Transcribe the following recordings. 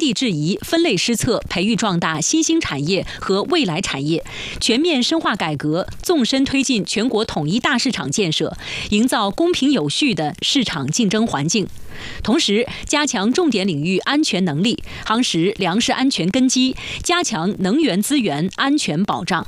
地制宜、分类施策，培育壮大新兴产业和未来产业，全面深化改革，纵深推进全国统一大市场建设，营造公平有序的市场竞争环境。同时，加强重点领域安全能力，夯实粮食安全根基，加强能源资源安全保障。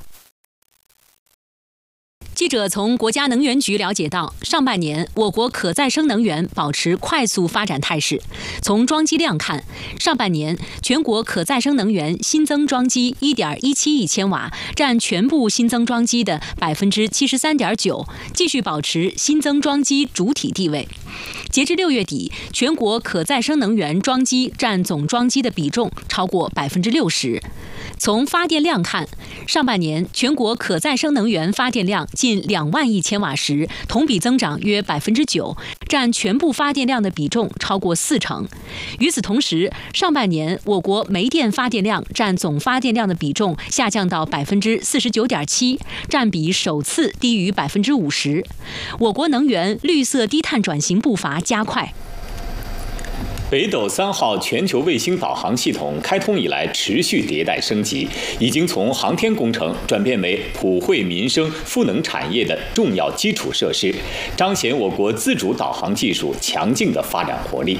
记者从国家能源局了解到，上半年我国可再生能源保持快速发展态势。从装机量看，上半年全国可再生能源新增装机 1.17亿千瓦，占全部新增装机的 73.9%， 继续保持新增装机主体地位。截至6月底，全国可再生能源装机占总装机的比重超过 60%。从发电量看，上半年全国可再生能源发电量近2万亿千瓦时，同比增长约 9%， 占全部发电量的比重超过40%。与此同时，上半年我国煤电发电量占总发电量的比重下降到 49.7%， 占比首次低于 50%。我国能源绿色低碳转型步伐加快。 北斗3号全球卫星导航系统开通以来持续迭代升级，已经从航天工程转变为普惠民生、赋能产业的重要基础设施，彰显我国自主导航技术强劲的发展活力。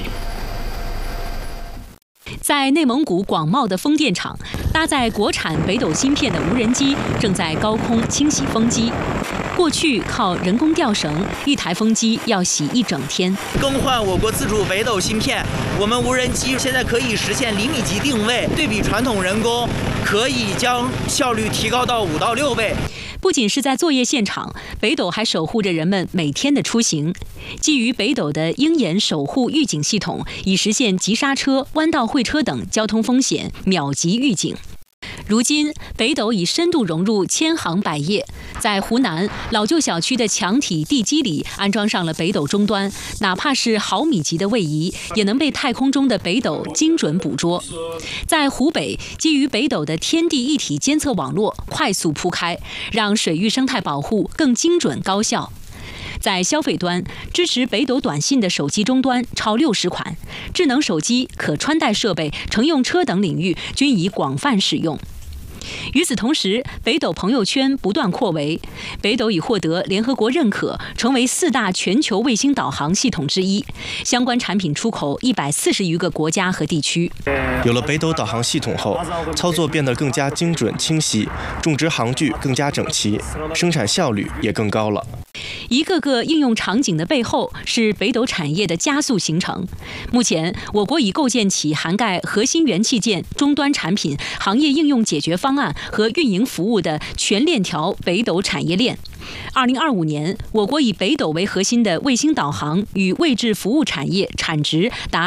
在内蒙古广袤的风电场，搭载国产北斗芯片的无人机正在高空清洗风机。过去靠人工吊绳，一台风机要洗一整天。 更换我国自主北斗芯片，我们无人机现在可以实现厘米级定位，对比传统人工，可以将效率提高到5到6倍。 不仅是在作业现场，北斗还守护着人们每天的出行。基于北斗的鹰眼守护预警系统，以实现急刹车、弯道会车等交通风险秒级预警。如今，北斗已深度融入千行百业，在湖南老旧小区的墙体地基里安装上了北斗终端，哪怕是毫米级的位移，也能被太空中的北斗精准捕捉。在湖北，基于北斗的天地一体监测网络快速铺开，让水域生态保护更精准高效。在消费端，支持北斗短信的手机终端超60款，智能手机、可穿戴设备、乘用车等领域均已广泛使用。与此同时，北斗朋友圈不断扩围，北斗已获得联合国认可，成为4大全球卫星导航系统之一，相关产品出口140余个国家和地区。 有了北斗导航系统后，操作变得更加精准清晰，种植航距更加整齐，生产效率也更高了。 一个个应用场景的背后是北斗产业的加速形成。目前，我国已构建起涵盖核心元器件、终端产品、行业应用解决方案和运营服务的全链条北斗产业链。2025年，我国以北斗为核心的卫星导航与位置服务产业产值达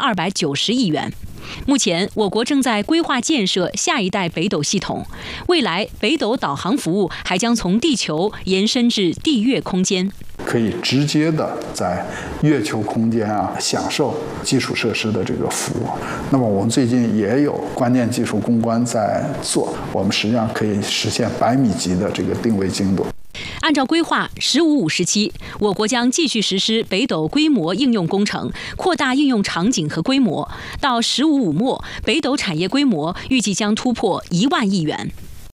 6290亿元。目前，我国正在规划建设下一代北斗系统，未来北斗导航服务还将从地球延伸至地月空间， 可以直接的在月球空间享受基础设施的这个服务。那么我们最近也有关键技术攻关在做，我们实际上可以实现100米级的这个定位精度。 按照规划，15-5时期，我国将继续实施北斗规模应用工程，扩大应用场景和规模。到15-5末，北斗产业规模预计将突破1万亿元。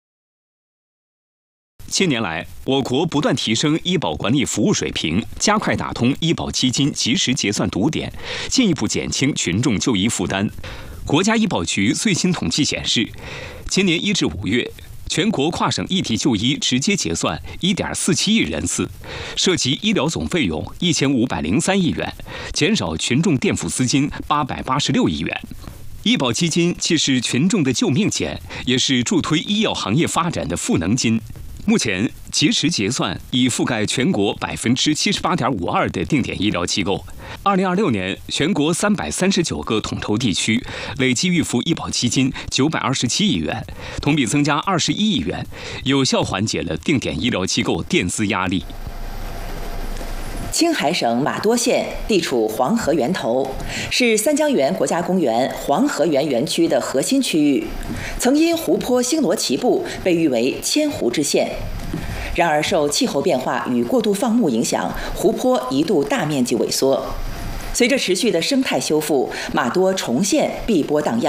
近年来，我国不断提升医保管理服务水平，加快打通医保基金及时结算堵点，进一步减轻群众就医负担。国家医保局最新统计显示，今年1至5月，全国跨省一体就医直接结算1.47亿人次，涉及医疗总费用1503亿元，减少群众垫付资金886亿元。医保基金既是群众的救命钱，也是助推医药行业发展的赋能金。目前，及时结算已覆盖全国78.52%的定点医疗机构。2026年，全国339个统筹地区累计预付医保基金927亿元，同比增加21亿元，有效缓解了定点医疗机构垫资压力。 青海省玛多县地处黄河源头，是三江源国家公园黄河源园区的核心区域，曾因湖泊星罗棋布被誉为千湖之县。然而，受气候变化与过度放牧影响，湖泊一度大面积萎缩。随着持续的生态修复，玛多重现碧波荡漾。